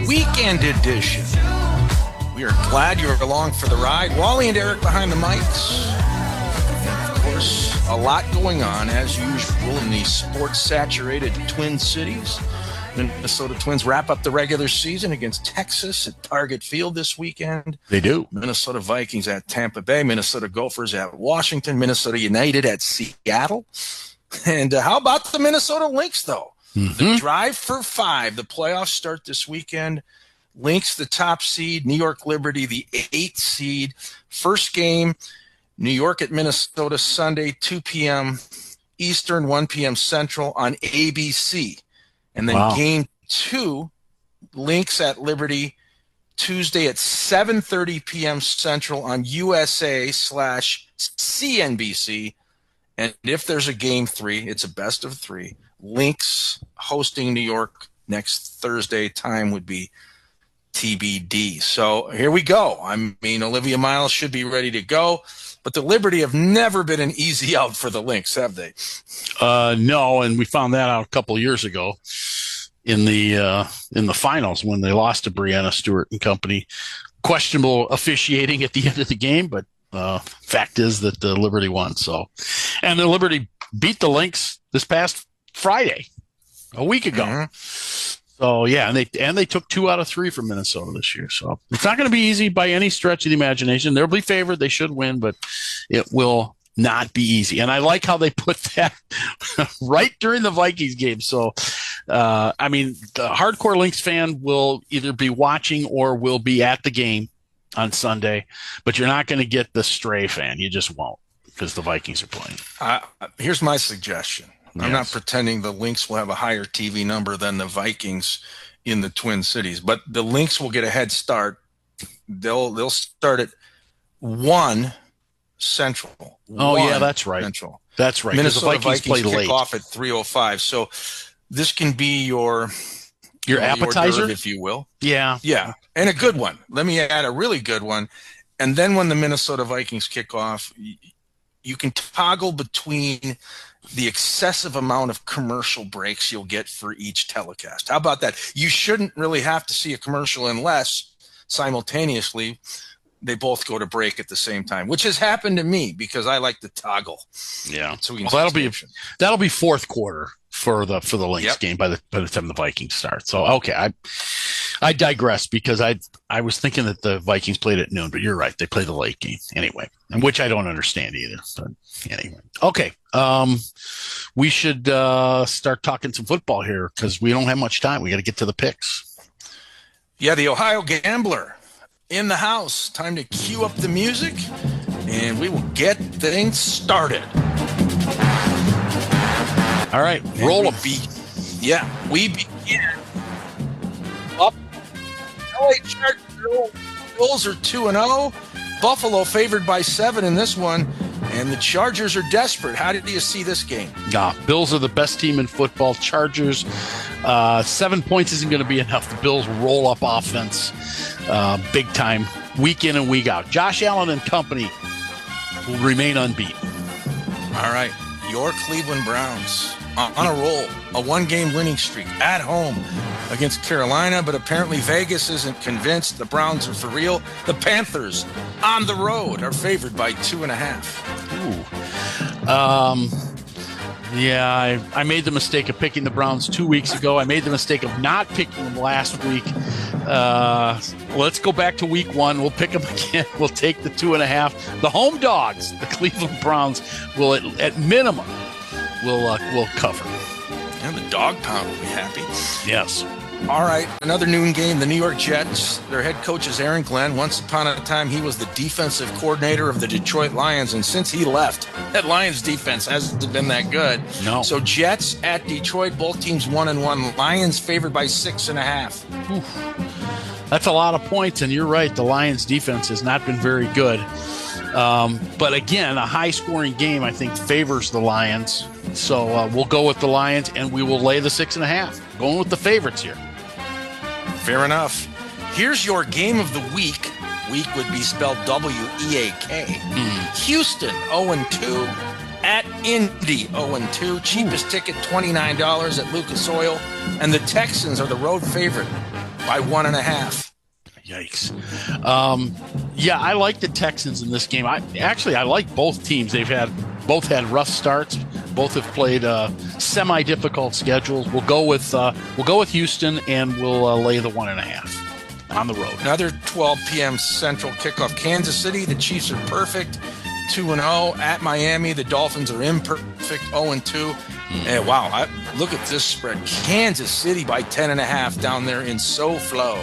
weekend edition. We are glad you're along for the ride. Wally and Eric behind the mics. Of course, a lot going on, as usual, in the sports-saturated Twin Cities. Minnesota Twins wrap up the regular season against Texas at Target Field this weekend. They do. Minnesota Vikings at Tampa Bay. Minnesota Gophers at Washington. Minnesota United at Seattle. And how about the Minnesota Lynx, though? The drive for 5. The playoffs start this weekend. Lynx, the top seed. New York Liberty, the 8th seed. First game, New York at Minnesota, Sunday, 2 p.m. Eastern, 1 p.m. Central on ABC. And then game 2, Lynx at Liberty, Tuesday at 7:30 p.m. Central on USA/CNBC. And if there's a game 3, it's a best of 3. Lynx hosting New York next Thursday. Time would be TBD. So here we go. I mean, Olivia Miles should be ready to go, but the Liberty have never been an easy out for the Lynx, have they? No, and we found that out a couple of years ago in the finals when they lost to Brianna Stewart and company. Questionable officiating at the end of the game, but fact is that the Liberty won. So, and the Liberty beat the Lynx this past Friday, a week ago. So yeah, and they took 2 out of 3 from Minnesota this year. So it's not going to be easy by any stretch of the imagination. They'll be favored; they should win, but it will not be easy. And I like how they put that right during the Vikings game. So, I mean, the hardcore Lynx fan will either be watching or will be at the game on Sunday, but you're not going to get the stray fan. You just won't, because the Vikings are playing. Here's my suggestion. Yes. I'm not pretending the Lynx will have a higher TV number than the Vikings in the Twin Cities, but the Lynx will get a head start. They'll start at 1 Central. Yeah, that's right. Central. That's right. Minnesota the Vikings play kick late off at 3:05. So this can be your appetizer, hors d'oeuvre, if you will. Yeah. And a good one. Let me add a really good one. And then when the Minnesota Vikings kick off, you can toggle between the excessive amount of commercial breaks you'll get for each telecast. How about that? You shouldn't really have to see a commercial unless simultaneously they both go to break at the same time, which has happened to me because I like to toggle. Yeah. So that'll be fourth quarter for the Lynx game by the time the Vikings start. So okay, I digress because I was thinking that the Vikings played at noon, but you're right, they play the late game anyway, and which I don't understand either. But anyway, okay, we should start talking some football here because we don't have much time. We got to get to the picks. Yeah, the Ohio Gambler in the house. Time to cue up the music, and we will get things started. All right, roll them. We begin up. LA Chargers Bills are 2-0. Buffalo favored by 7 in this one, and the Chargers are desperate. How did you see this game? Bills are the best team in football. Chargers, 7 points isn't going to be enough. The Bills roll up offense big time, week in and week out. Josh Allen and company will remain unbeaten. All right, your Cleveland Browns on a roll, a 1-game winning streak at home against Carolina, but apparently Vegas isn't convinced the Browns are for real. The Panthers on the road are favored by 2.5. Yeah, I made the mistake of picking the Browns 2 weeks ago. I made the mistake of not picking them last week. Let's go back to week 1. We'll pick them again. We'll take the 2.5. The home dogs, the Cleveland Browns, will at minimum will cover. And the dog pound will be happy. Yes. All right, another noon game. The New York Jets, their head coach is Aaron Glenn. Once upon a time, he was the defensive coordinator of the Detroit Lions, and since he left, that Lions defense hasn't been that good. No. So Jets at Detroit, both teams 1-1. Lions favored by 6.5. Oof. That's a lot of points, and you're right. The Lions defense has not been very good. But again, a high-scoring game, I think, favors the Lions. So we'll go with the Lions, and we will lay the 6.5. Going with the favorites here. Fair enough. Here's your game of the week. Week would be spelled W-E-A-K. Houston 0-2 at Indy 0-2. Cheapest ticket $29 at Lucas Oil. And the Texans are the road favorite by 1.5. Yikes. Yeah, I like the Texans in this game. I like both teams. Both had rough starts. Both have played semi-difficult schedules. We'll go with Houston, and we'll lay the 1.5 on the road. Another 12 p.m. Central kickoff. Kansas City, the Chiefs are perfect, 2-0. At Miami, the Dolphins are imperfect, 0-2. And wow, look at this spread. Kansas City by 10.5 down there in SoFlo.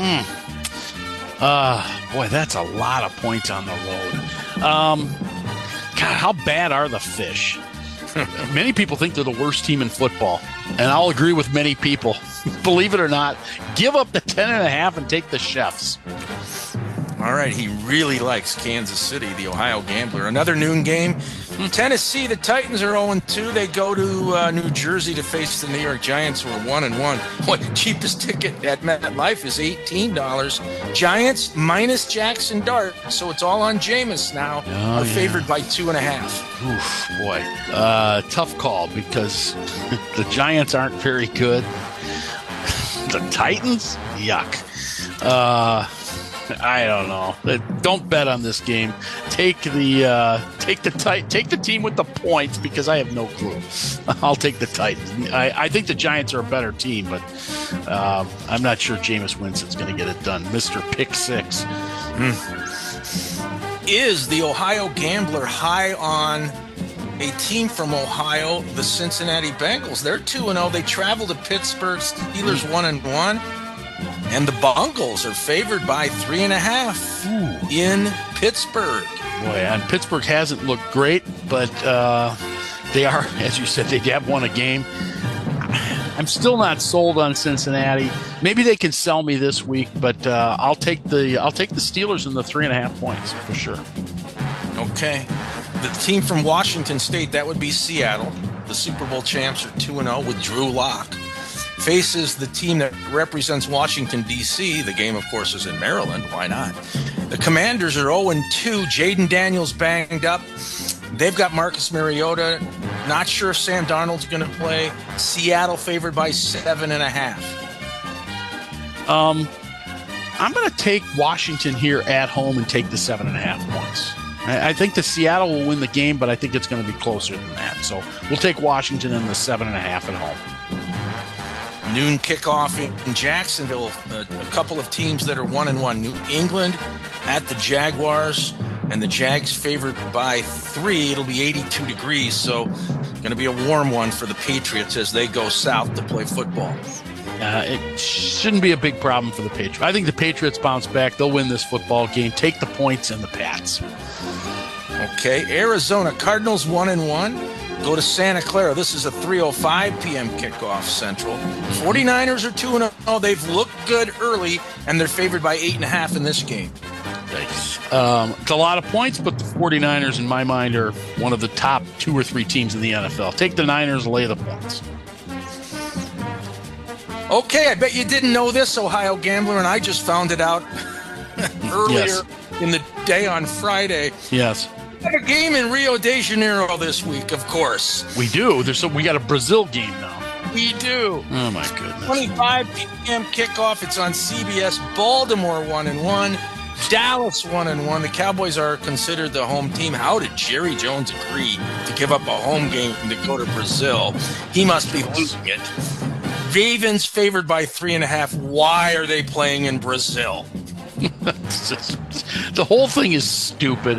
Boy, that's a lot of points on the road. God, how bad are the Fish? Many people think they're the worst team in football, and I'll agree with many people. Believe it or not, give up the 10.5 and take the Chefs. All right, he really likes Kansas City, the Ohio Gambler. Another noon game. Tennessee, the Titans are 0-2. They go to New Jersey to face the New York Giants, who are 1-1. Boy, cheapest ticket at MetLife is $18. Giants minus Jackson Dart, so it's all on Jameis now. Are favored by 2.5. Oof, boy, tough call because the Giants aren't very good. The Titans, yuck. I don't know. Don't bet on this game. Take the team with the points because I have no clue. I'll take the Titans. I think the Giants are a better team, but I'm not sure Jameis Winston's going to get it done. Mr. Pick Six. Is the Ohio Gambler high on a team from Ohio, the Cincinnati Bengals? They're 2-0. They travel to Pittsburgh. Steelers 1-1. And the Bungles are favored by 3.5 in Pittsburgh. Boy, and Pittsburgh hasn't looked great, but they are, as you said, they have won a game. I'm still not sold on Cincinnati. Maybe they can sell me this week, but I'll take the Steelers in the 3.5 points for sure. Okay. The team from Washington State, that would be Seattle. The Super Bowl champs are 2-0 with Drew Lock. Faces the team that represents Washington, D.C. The game, of course, is in Maryland. Why not? The Commanders are 0-2. Jaden Daniels banged up. They've got Marcus Mariota. Not sure if Sam Darnold's going to play. Seattle favored by 7.5. I'm going to take Washington here at home and take the 7.5 points. I think the Seattle will win the game, but I think it's going to be closer than that. So we'll take Washington in the 7.5 at home. Noon kickoff in Jacksonville. A couple of teams that are 1-1. New England at the Jaguars, and the Jags favored by 3. It'll be 82 degrees, so going to be a warm one for the Patriots as they go south to play football. It shouldn't be a big problem for the Patriots. I think the Patriots bounce back. They'll win this football game. Take the points and the Pats. Okay, Arizona Cardinals 1-1. Go to Santa Clara. This is a 3:05 p.m. kickoff Central. 49ers are 2-0. They've looked good early, and they're favored by 8.5 in this game. Nice. It's a lot of points, but the 49ers, in my mind, are one of the top 2 or 3 teams in the NFL. Take the Niners, lay the points. Okay, I bet you didn't know this, Ohio Gambler, and I just found it out earlier in the day on Friday. Yes. We have a game in Rio de Janeiro this week, of course. We do. We got a Brazil game now. We do. Oh, my goodness. 25 p.m. kickoff. It's on CBS. Baltimore 1-1. Dallas 1-1. The Cowboys are considered the home team. How did Jerry Jones agree to give up a home game to go to Brazil? He must be losing it. Ravens favored by 3.5. Why are they playing in Brazil? The whole thing is stupid.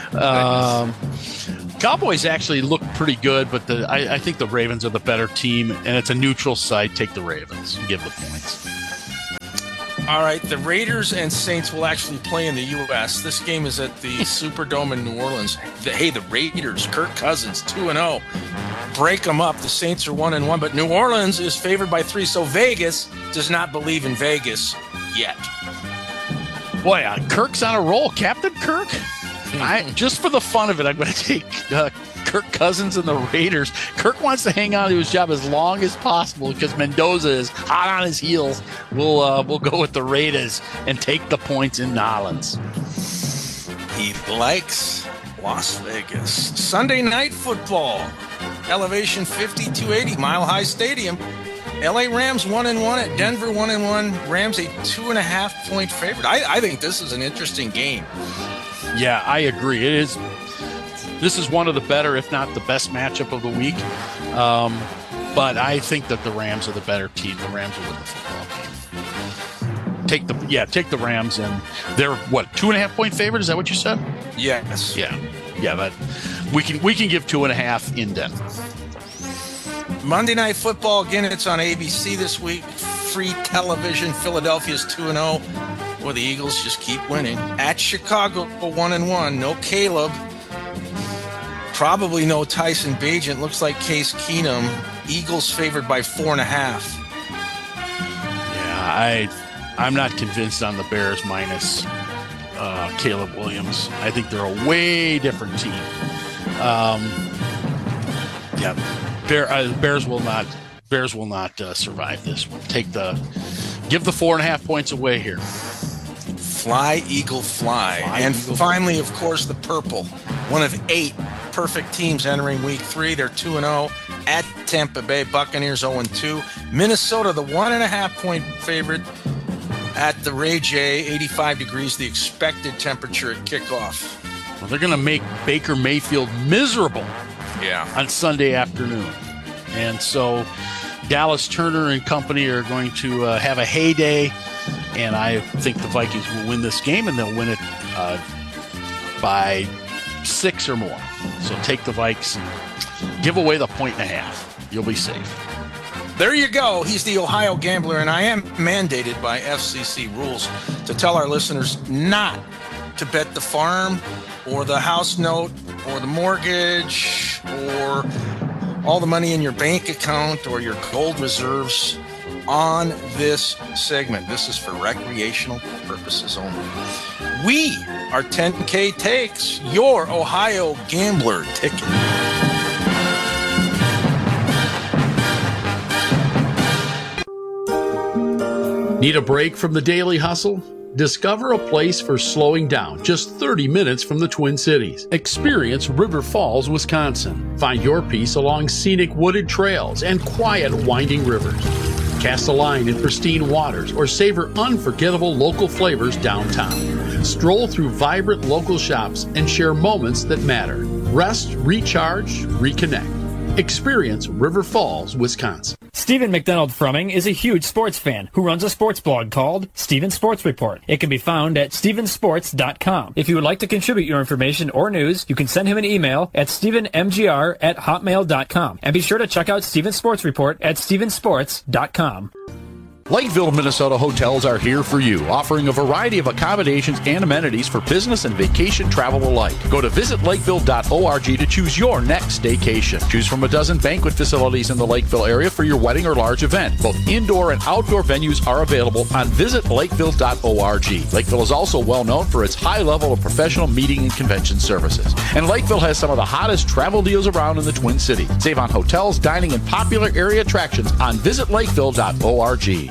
Cowboys actually look pretty good, but I think the Ravens are the better team, and it's a neutral site. Take the Ravens and give the points. All right, the Raiders and Saints will actually play in the U.S. This game is at the Superdome in New Orleans. The Raiders, Kirk Cousins, 2-0. Break them up. The Saints are 1-1, but New Orleans is favored by 3, so Vegas does not believe in Vegas yet. Boy, Kirk's on a roll. Captain Kirk? Just for the fun of it, I'm going to take Kirk Cousins and the Raiders. Kirk wants to hang on to his job as long as possible because Mendoza is hot on his heels. We'll go with the Raiders and take the points in Nolans. He likes Las Vegas. Sunday night football. Elevation 5280, Mile High Stadium. LA Rams 1-1 at Denver 1-1. Rams a 2.5-point favorite. I think this is an interesting game. Yeah, I agree. It is. This is one of the better, if not the best matchup of the week. But I think that the Rams are the better team. The Rams will win the football game. Take the Rams, and they're what, 2.5-point favorite? Is that what you said? Yes. Yeah. But we can give 2.5 in Denver. Monday Night Football, again, it's on ABC this week. Free television. Philadelphia's 2-0. Well, the Eagles just keep winning. At Chicago, 1-1. No Caleb. Probably no Tyson Bagent. Looks like Case Keenum. Eagles favored by 4.5. Yeah, I'm not convinced on the Bears minus Caleb Williams. I think they're a way different team. Bears will not survive this one. Give the 4.5 points away here. Fly, Eagle, fly. And finally, of course, the purple. One of 8 perfect teams entering week 3. They're 2-0 at Tampa Bay. Buccaneers 0-2. Minnesota, the 1.5-point favorite at the Ray J. 85 degrees, the expected temperature at kickoff. Well, they're going to make Baker Mayfield miserable on Sunday afternoon. And so Dallas Turner and company are going to have a heyday, and I think the Vikings will win this game, and they'll win it by 6 or more. So take the Vikes and give away the 1.5. You'll be safe. There you go. He's the Ohio Gambler, and I am mandated by FCC rules to tell our listeners not to bet the farm or the house note or the mortgage or all the money in your bank account or your gold reserves on this segment. This is for recreational purposes only. We are 10K Takes, your Ohio Gambler ticket. Need a break from the daily hustle? Discover a place for slowing down just 30 minutes from the Twin Cities. Experience River Falls, Wisconsin. Find your peace along scenic wooded trails and quiet winding rivers. Cast a line in pristine waters or savor unforgettable local flavors downtown. Stroll through vibrant local shops and share moments that matter. Rest, recharge, reconnect. Experience River Falls, Wisconsin. Stephen McDonald Frumming is a huge sports fan who runs a sports blog called Steven Sports Report. It can be found at stevensports.com. If you would like to contribute your information or news, you can send him an email at stevenmgr@hotmail.com. And be sure to check out Steven Sports Report at stevensports.com. Lakeville, Minnesota hotels are here for you, offering a variety of accommodations and amenities for business and vacation travel alike. Go to visitlakeville.org to choose your next staycation. Choose from a dozen banquet facilities in the Lakeville area for your wedding or large event. Both indoor and outdoor venues are available on visitlakeville.org. Lakeville is also well known for its high level of professional meeting and convention services. And Lakeville has some of the hottest travel deals around in the Twin Cities. Save on hotels, dining, and popular area attractions on visitlakeville.org.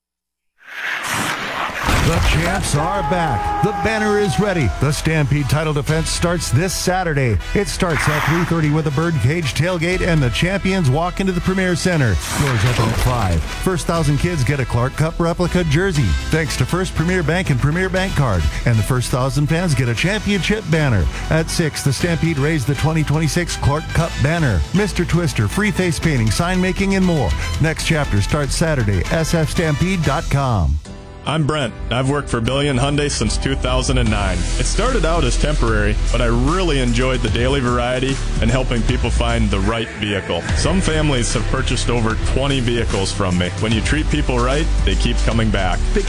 The champs are back. The banner is ready. The Stampede title defense starts this Saturday. It starts at 3:30 with a birdcage tailgate, and the champions walk into the Premier Center. Doors open at 5. First 1,000 kids get a Clark Cup replica jersey, thanks to First Premier Bank and Premier Bank Card. And the first 1,000 fans get a championship banner. At 6, the Stampede raised the 2026 Clark Cup banner. Mr. Twister, free face painting, sign making, and more. Next chapter starts Saturday. sfstampede.com. I'm Brent. I've worked for Billion Hyundai since 2009. It started out as temporary, but I really enjoyed the daily variety and helping people find the right vehicle. Some families have purchased over 20 vehicles from me. When you treat people right, they keep coming back. Pick